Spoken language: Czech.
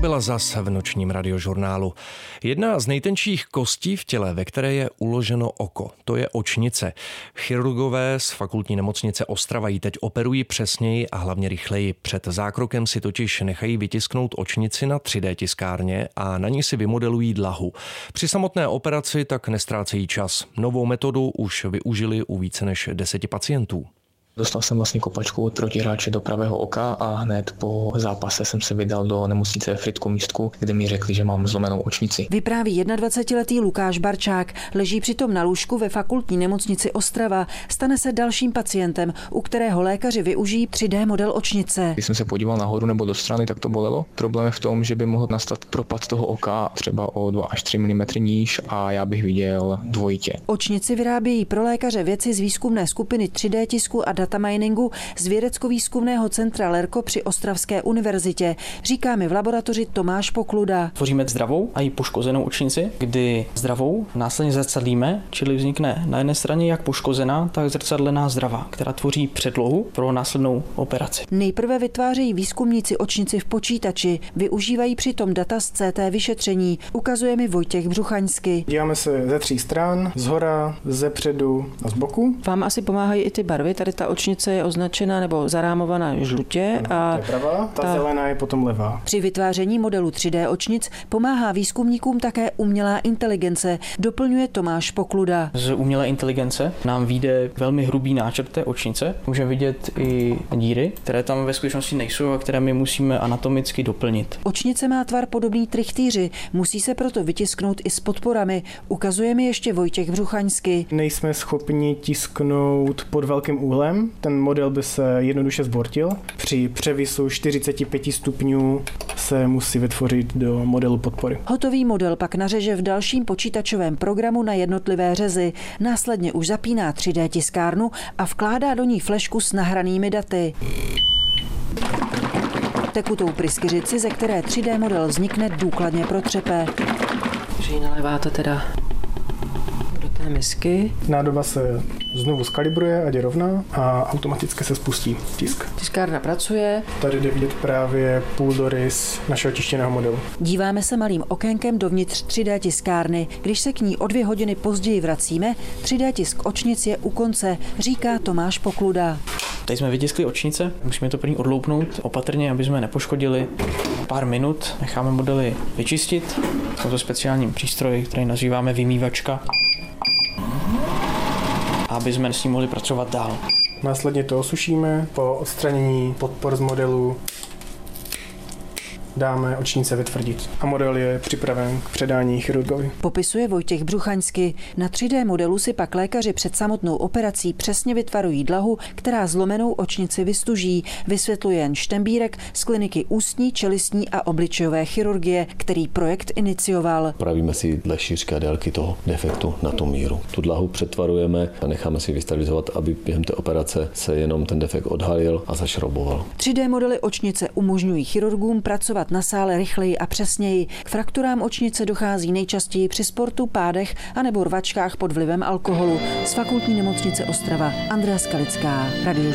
byla zas v nočním radiožurnálu. Jedna z nejtenčích kostí v těle, ve které je uloženo oko, to je očnice. Chirurgové z Fakultní nemocnice Ostrava ji teď operují přesněji a hlavně rychleji. Před zákrokem si totiž nechají vytisknout očnici na 3D tiskárně a na ní si vymodelují dlahu. Při samotné operaci tak nestrácejí čas. Novou metodu už využili u více než 10 pacientů. Dostal jsem vlastně kopačku od protihráče do pravého oka a hned po zápase jsem se vydal do nemocnice Frýdku Místku, kde mi řekli, že mám zlomenou očnici. Vypráví 21letý Lukáš Barčák. Leží přitom na lůžku ve Fakultní nemocnici Ostrava. Stane se dalším pacientem, u kterého lékaři využijí 3D model očnice. Když jsem se podíval nahoru nebo do strany, tak to bolelo. Problém je v tom, že by mohl nastat propad toho oka třeba o 2 až 3 mm níž a já bych viděl dvojitě. Očnici vyrábějí pro lékaře vědci z výzkumné skupiny 3D tisku a data miningu z vědecko-výzkumného centra LERKO při Ostravské univerzitě. Říká mi v laboratoři Tomáš Pokluda. Tvoříme zdravou a i poškozenou očnici, kdy zdravou následně zrcadlíme, čili vznikne na jedné straně jak poškozená, tak zrcadlená zdravá, která tvoří předlohu pro následnou operaci. Nejprve vytvářejí výzkumníci očnici v počítači, využívají přitom data z CT vyšetření, ukazuje mi Vojtěch Břuchaňsky. Díváme se ze 3 stran, zhora, zepředu a z boku. Vám asi pomáhají i ty barvy, tady ta očnice je označena nebo zarámovaná žlutě a to je pravá, ta zelená je potom levá. Při vytváření modelu 3D očnic pomáhá výzkumníkům také umělá inteligence, doplňuje Tomáš Pokluda. Z umělé inteligence nám vyjde velmi hrubý náčrt té očnice. Můžeme vidět i díry, které tam ve skutečnosti nejsou a které my musíme anatomicky doplnit. Očnice má tvar podobný trichtýři, musí se proto vytisknout i s podporami, ukazuje mi ještě Vojtěch Břuchaňsky. Nejsme schopni tisknout pod velkým úhlem, ten model by se jednoduše zbortil. Při převisu 45 stupňů se musí vytvořit do modelu podpory. Hotový model pak nařeže v dalším počítačovém programu na jednotlivé řezy. Následně už zapíná 3D tiskárnu a vkládá do ní flešku s nahranými daty. Tekutou pryskyřici, ze které 3D model vznikne, důkladně protřepe. Takže ji naléváte teda do té misky. Nádoba se znovu skalibruje, ať je rovná a automaticky se spustí tisk. Tiskárna pracuje. Tady jde vidět právě půldorys našeho tištěného modelu. Díváme se malým okénkem dovnitř 3D tiskárny. Když se k ní o 2 hodiny později vracíme, 3D tisk očnic je u konce, říká Tomáš Pokluda. Teď jsme vytiskli očnice, musíme to první odloupnout opatrně, aby jsme nepoškodili. Pár minut necháme modely vyčistit. Jsou to speciální přístroji, který nazýváme vymývačka, aby jsme s ním mohli pracovat dál. Následně to osušíme, po odstranění podpor z modelu dáme očnice vytvrdit a model je připraven k předání chirurgovi. Popisuje Vojtěch Břuchaňsky. Na 3D modelu si pak lékaři před samotnou operací přesně vytvarují dlahu, která zlomenou očnici vystuží, vysvětluje Jan Štembírek z kliniky ústní, čelistní a obličejové chirurgie, který projekt inicioval. Pravíme si dle šířky a délky toho defektu na tu míru. Tu dlahu přetvarujeme a necháme si vystabilizovat, aby během té operace se jenom ten defekt odhalil a zašrouboval. 3D modely očnice umožňují chirurgům pracovat na sále rychleji a přesněji. K frakturám očnice dochází nejčastěji při sportu, pádech a nebo rvačkách pod vlivem alkoholu. Z Fakultní nemocnice Ostrava Andrea Skalická, Radio